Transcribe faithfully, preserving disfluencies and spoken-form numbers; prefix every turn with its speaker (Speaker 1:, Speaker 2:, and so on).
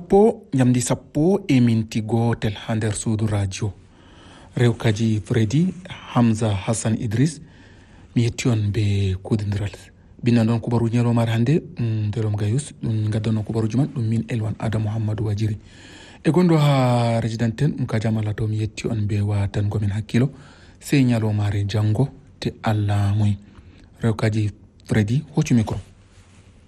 Speaker 1: sappo jamdi sappo e minti gotel ha nder suudu radio rewkaji Freddy Hamza Hassan Idris mi yetti on be kudindiral binna don kubaru nyelo mar hande ndelom gayus dum gaddono kubaruji man dum min Elwan Adam Muhammadu Wajiri e gondo ha residenten um ka jamala to mi yetti on be watan gomen hakkilo sey nyalo mare jango te Allah moy rewkaji Freddy hoci micro